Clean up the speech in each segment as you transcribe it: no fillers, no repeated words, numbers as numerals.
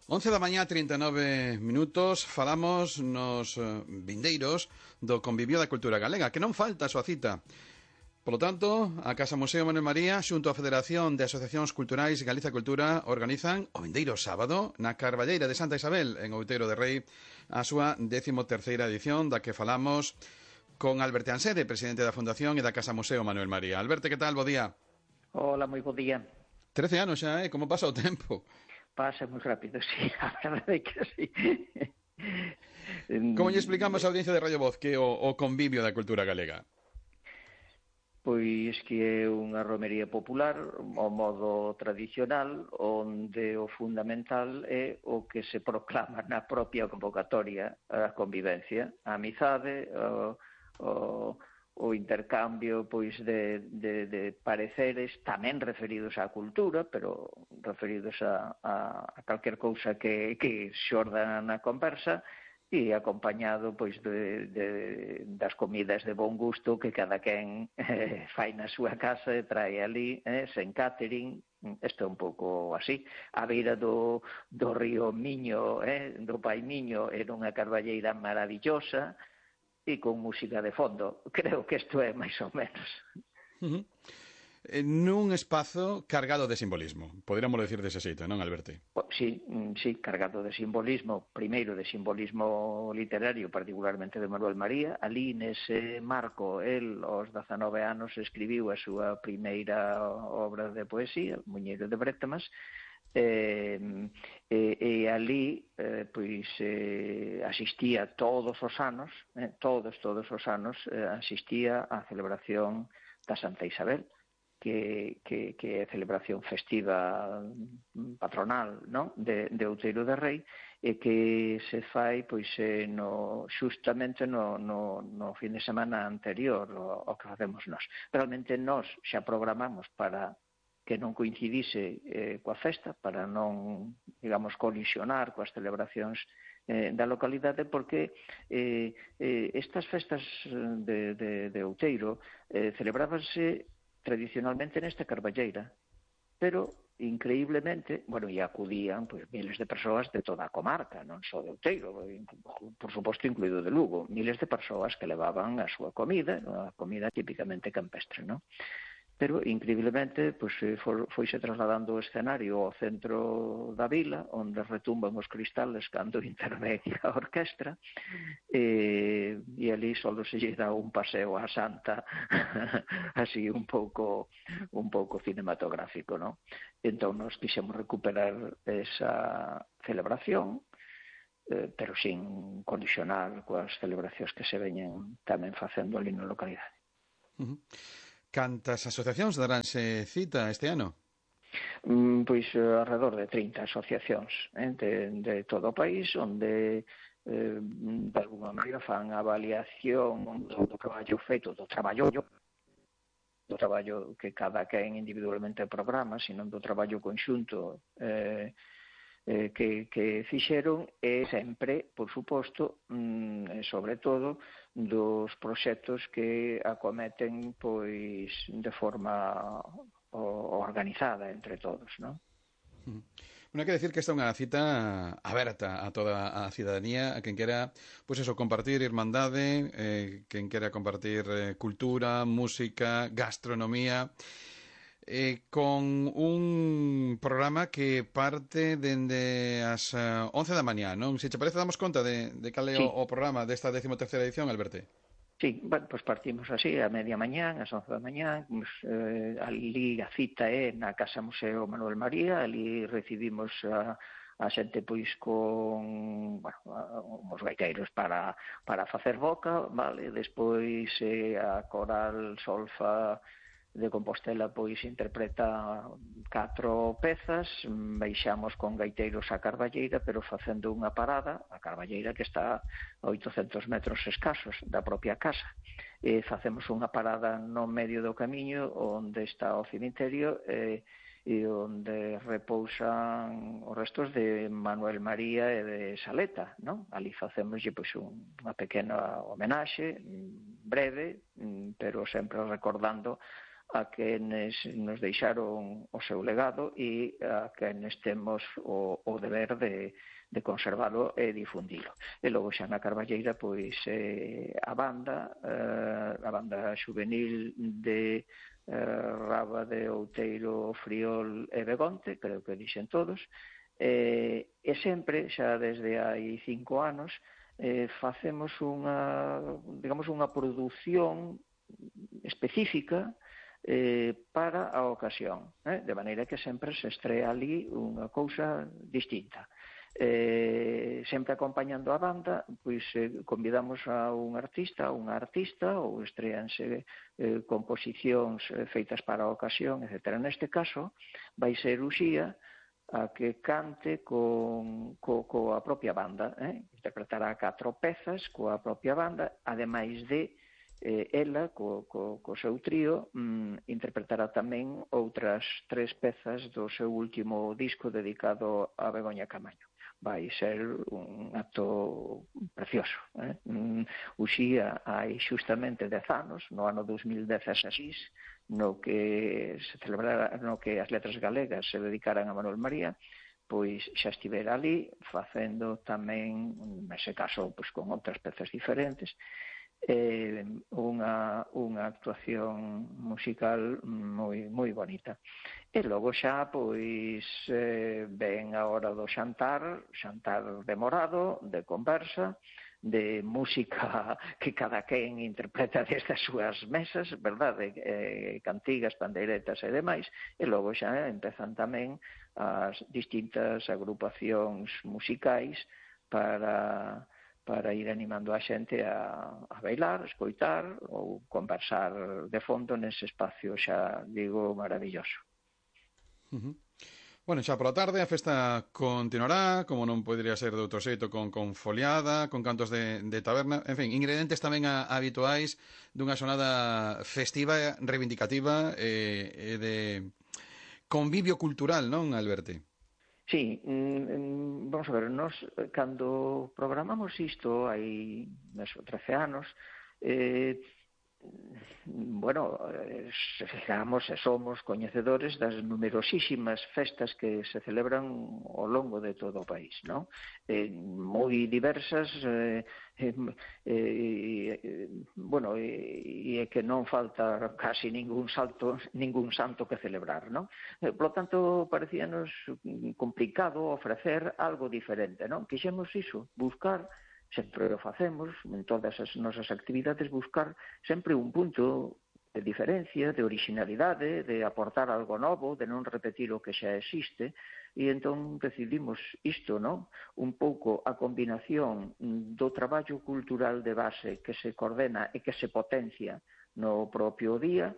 11 da mañá, 39 minutos, falamos nos vindeiros do Convivio da Cultura Galega, que non falta a súa cita. Polo tanto, a Casa Museo Manuel María, xunto á Federación de Asociacións Culturais Galiza Cultura, organizan o vindeiro sábado na Carballeira de Santa Isabel, en Outeiro de Rei, a súa 13ª edición, da que falamos con Alberto Ansede, presidente da Fundación e da Casa Museo Manuel María. Alberto, que tal? Bo día. Hola, moi bo día. 13 anos xa, como pasa o tempo? Pasa moi rápido, sí, a verdade é que sí. Como lle explicamos a audiencia de Radio Voz que o convivio da cultura galega? Pois que é unha romería popular, ao modo tradicional, onde o fundamental é o que se proclama na propia convocatoria, a convivencia, a amizade, o intercambio pois de pareceres tamén referidos á cultura, pero referidos a calquer cousa que xorda na conversa, e acompañado pois das comidas de bon gusto que cada quen fai na súa casa e trae ali, sen catering. Isto é un pouco así, a beira do río Miño, do Pai Miño, era unha carballeira maravillosa, e con música de fondo. Creo que isto é máis ou menos. Nun espazo cargado de simbolismo, poderíamos decir dese xeito, non, Alberto? Sí, cargado de simbolismo, primeiro de simbolismo literario, particularmente de Manuel María. Ali, nese marco, el, aos 19 anos, escribiu a súa primeira obra de poesía, Muñeiro de Brétemas, e ali pois asistía todos os anos, todos os anos asistía á celebración da Santa Isabel, que é a celebración festiva patronal, non? de Outeiro de Rei, e que se fai pois xustamente no fin de semana anterior ao que facemos nós. Realmente nós xa programamos para que non coincidise coa festa, para non, digamos, colisionar coas celebracións da localidade, porque estas festas de Outeiro celebrábanse tradicionalmente nesta carballeira, pero increíblemente, e acudían pois miles de persoas de toda a comarca, non só de Outeiro, por suposto incluído de Lugo, miles de persoas que levaban a súa comida, a comida típicamente campestre, non? Pero, increíblemente, pois, foise trasladando o escenario ao centro da vila, onde retumban os cristales cando intervén a orquestra, e ali só se lle dá un paseo á Santa, así un pouco cinematográfico, non? Entón, nos quixemos recuperar esa celebración, pero sin condicionar coas celebracións que se veñen tamén facendo ali na localidade. Cantas asociacións daránse cita este ano? Pois alrededor de 30 asociacións de todo o país, onde de alguma maneira fan a avaliación do traballo feito, do traballo que cada quen individualmente programa, senón do traballo conxunto que fixeron, e sempre, por suposto, sobre todo dos proxectos que acometen pois de forma organizada entre todos, non? Bueno, hai que decir que esta é unha cita aberta a toda a cidadanía, a quen quera, pois eso, compartir irmandade, quen quera compartir cultura, música, gastronomía, con un programa que parte dende as 11 da mañá, non? Se che parece, damos conta de cal é o programa desta 13ª edición, Alberto? Sí, pois partimos así, a media mañá, ás 11 da mañá, ali a cita é na Casa Museo Manuel María, ali recibimos a xente pois con uns gaiteiros para facer boca, vale? Despois a coral Solfa de Compostela pois interpreta 4 pezas, baixamos con gaiteiros a Carballeira, pero facendo unha parada, a Carballeira que está a 800 metros escasos da propia casa, e facemos unha parada no medio do camiño onde está o cemiterio e onde repousan os restos de Manuel María e de Saleta, non? Ali facemos pois unha pequena homenaxe breve, pero sempre recordando a quenes nos deixaron o seu legado e a quenes temos o deber de conservalo e difundilo. E logo xa na Carballeira, pois a banda xuvenil de Rábade, Outeiro, Friol e Begonte, creo que dixen todos, e sempre, xa desde hai 5 anos, facemos unha produción específica para a ocasión, de maneira que sempre se estrea ali unha cousa distinta. Sempre acompañando a banda, pois convidamos a un artista, unha artista, ou estreanse composicións feitas para a ocasión, etc. Neste caso, vai ser Uxía a que cante coa propia banda, interpretará 4 pezas coa propia banda, ademais de ela, co seu trío, interpretará tamén outras 3 pezas do seu último disco dedicado a Begoña Camaño. Vai ser un acto precioso. Uxía hai xustamente 10 anos, no ano 2016, no que se celebrara, no que as letras galegas se dedicaran a Manuel María, pois xa estivera ali facendo tamén, nese caso, pois con outras pezas diferentes, unha actuación musical moi bonita. E logo xa, pois, ven a hora do xantar demorado, de conversa, de música que cada quen interpreta desde as súas mesas, verdade? Cantigas, pandeiretas e demais, e logo xa empezan tamén as distintas agrupacións musicais para ir animando a xente a bailar, escoitar ou conversar de fondo nese espacio, xa digo, maravilloso. Bueno, xa pola tarde a festa continuará, como non podería ser de outro xeito, con foliada, con cantos de taberna, en fin, ingredientes tamén habituais dunha xornada festiva, reivindicativa e de convivio cultural, non, Alberti? Sí, vamos a ver, nós cando programamos isto hai 13 anos, somos coñecedores das numerosísimas festas que se celebran ao longo de todo o país, non? Moi diversas, e que non falta casi ningún santo que celebrar, non? Por lo tanto, parecíanos complicado ofrecer algo diferente, non? Quixemos iso, buscar, sempre o facemos, en todas as nosas actividades, buscar sempre un punto de diferencia, de originalidade, de aportar algo novo, de non repetir o que xa existe, e entón decidimos isto, non? Un pouco a combinación do traballo cultural de base que se coordena e que se potencia no propio día,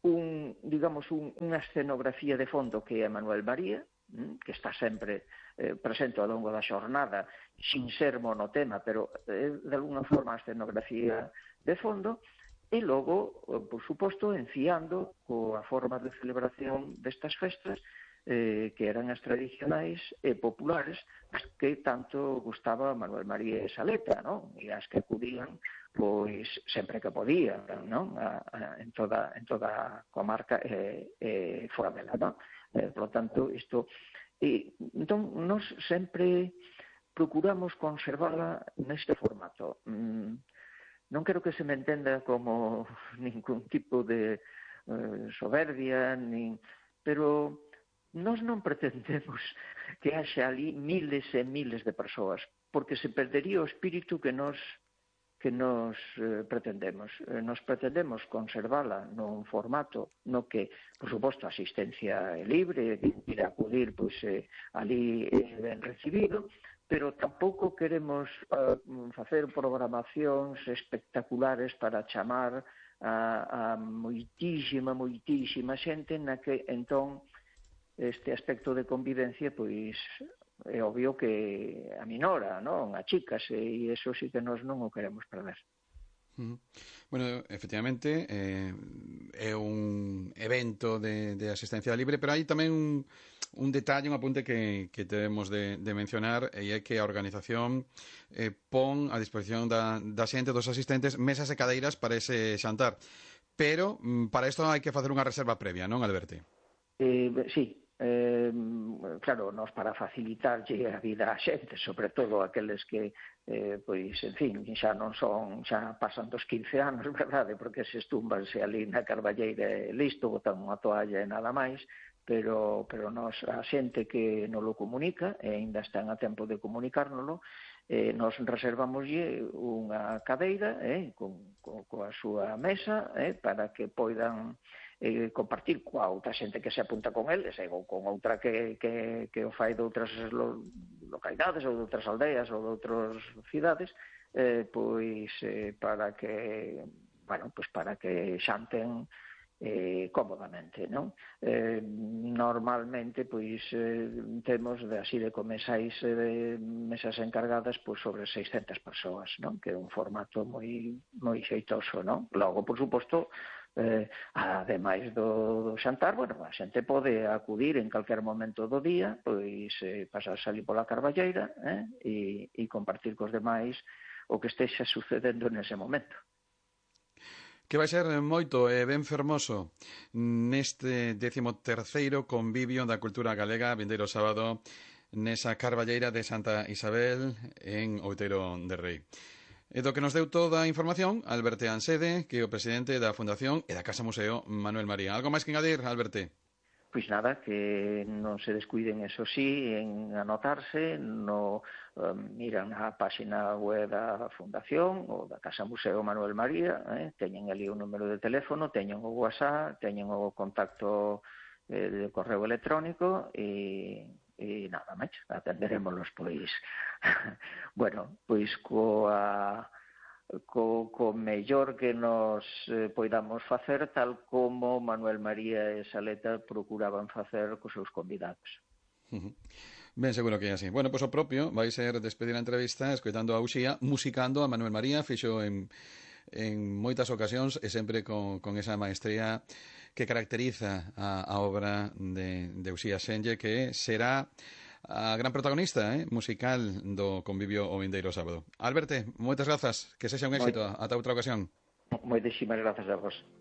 unha escenografía de fondo que é Manuel María, que está sempre presente ao longo da xornada, sin ser monotema, pero de alguna forma a escenografía de fondo, e logo, por suposto, enfiando coa forma de celebración destas festas, que eran as tradicionais e populares, as que tanto gustaba Manuel María e Saleta, non? E as que acudían, pois, sempre que podían, non? En toda a comarca e fora dela, non? Por lo tanto, isto... Entón, nós sempre procuramos conservala neste formato. Non quero que se me entenda como ningún tipo de soberbia, pero nós non pretendemos que haxa ali miles e miles de persoas, porque se perdería o espírito que nos pretendemos. Nos pretendemos conservala nun formato no que, por suposto, a asistencia é libre, ir a acudir, pois, ali é ben recibido, pero tampouco queremos facer programacións espectaculares para chamar a moitísima xente na que, entón, este aspecto de convivencia, pois, é obvio que aminora, non? Achícase, e iso sí que nós non o queremos perder. Bueno, efectivamente, é un evento de asistencia libre, pero hai tamén un detalle, un apunte que debemos de mencionar, e é que a organización pon a disposición da xente, dos asistentes, mesas e cadeiras para ese xantar. pero para isto hai que facer unha reserva previa, non, Alberti? Sí, claro, nos para facilitarlle a vida a xente, sobre todo aqueles que, pois, en fin, xa non son, xa pasan dos 15 anos, verdade, porque se estúmbanse ali na carballeira e listo, botan unha toalla e nada máis, pero nos, a xente que nos lo comunica, e ainda están a tempo de comunicárnoslo, nos reservamoslle unha cadeira coa súa mesa para que poidan compartir coa outra xente que se apunta con eles ou con outra que o fai de outras localidades ou de outras aldeas ou de outras cidades, pois para que, bueno, pois para que xanten cómodamente, non? Normalmente, pois, temos así de comensais mesas encargadas pois sobre 600 persoas, non? Que é un formato moi xeitoso, non? Logo, por suposto, ademais do xantar, bueno, a xente pode acudir en calquer momento do día, pois pasar salir pola carballeira e compartir cos demais o que estexa sucedendo nese momento. Que vai ser moito e ben fermoso neste 13º convivio da cultura galega vindeiro sábado nesa carballeira de Santa Isabel en Outeiro de Rei. E do que nos deu toda a información, Alberto Ansede, que é o presidente da Fundación e da Casa Museo Manuel María. Algo máis que engadir, Alberto? Pois nada, que non se descuiden, eso sí, en anotarse, miran na páxina web da Fundación ou da Casa Museo Manuel María, teñen ali un número de teléfono, teñen o WhatsApp, teñen o contacto de correo electrónico e nada máis, atenderémolos, pois, bueno, pois co mellor que nos poidamos facer, tal como Manuel María e Saleta procuraban facer cos seus convidados. Ben, seguro que é así. Bueno, pois o propio vai ser despedir a entrevista escoitando a Uxía, musicando a Manuel María, fixo en moitas ocasións e sempre con esa maestría que caracteriza a obra de Uxía Senlle, que será a gran protagonista musical do convivio o vindeiro sábado. Alberto, moitas grazas, que sexa un éxito. Ata outra ocasión. Moitísimas grazas a vos.